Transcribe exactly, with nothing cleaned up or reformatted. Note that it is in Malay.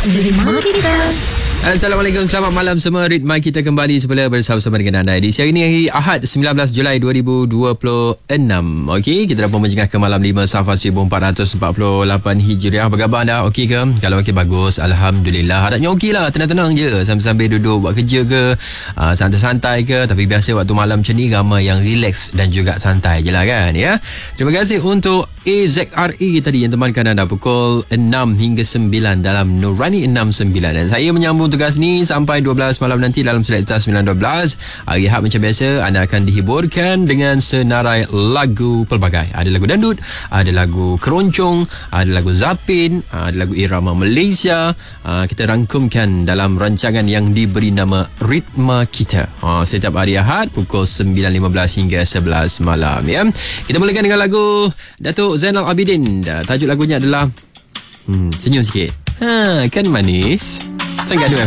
Ritma Kita. Assalamualaikum, selamat malam semua. Ritma Kita kembali semula bersama-sama dengan anda. Edisi hari ini hari Ahad sembilan belas Julai dua ribu dua puluh enam. Okey, kita dah pun menjengah ke malam lima Safar seribu empat ratus empat puluh lapan Hijriah. Apa khabar anda? Okey ke? Kalau okey, bagus, alhamdulillah. Harapnya okey lah, tenang-tenang je sambil-sambil duduk buat kerja ke, uh, santai-santai ke. Tapi biasa waktu malam macam ni ramai yang relax dan juga santai je lah kan, ya. Terima kasih untuk A Z R E tadi yang temankan anda pukul enam hingga sembilan dalam Nurani enam sembilan. Dan saya menyambung tugas ni sampai dua belas malam nanti dalam Selekta sembilan dua belas. Hari Ahad macam biasa, anda akan dihiburkan dengan senarai lagu pelbagai. Ada lagu dandut, ada lagu keroncong, ada lagu zapin, ada lagu irama Malaysia. Kita rangkumkan dalam rancangan yang diberi nama Ritma Kita, setiap hari Ahad pukul sembilan lima belas hingga sebelas malam, ya. Kita mulakan dengan lagu Datuk Zainal Abidin. Tajuk lagunya adalah hmm, Senyum Sikit. Ha, kan manis. Sangat